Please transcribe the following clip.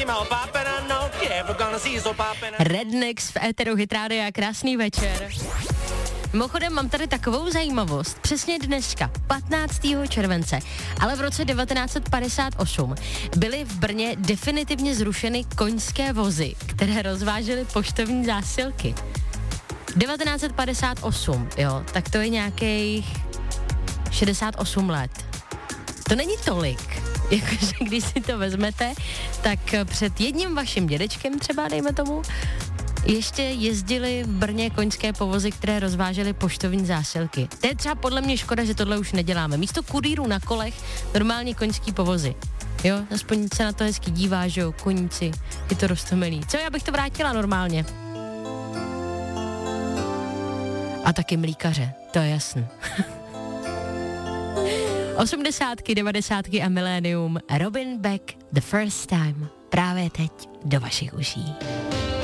Rednex v éteru Hit Rádia, krásný večer. Mimochodem mám tady takovou zajímavost. Přesně dneska, 15. července, ale v roce 1958 byly v Brně definitivně zrušeny koňské vozy, které rozvážely poštovní zásilky. 1958, jo, tak to je nějakých 68 let. To není tolik, jakože když si to vezmete, tak před jedním vaším dědečkem třeba, dejme tomu, ještě jezdili v Brně koňské povozy, které rozvážely poštovní zásilky. To je třeba podle mě škoda, že tohle už neděláme. Místo kurýrů na kolech normálně koňský povozy. Jo, aspoň se na to hezky dívá, že jo, koníci, je to roztomilý. Co, já bych to vrátila normálně. A taky mlíkaře, to je jasný. 80, 90 a milénium, Robin Beck, The First Time, právě teď do vašich uší.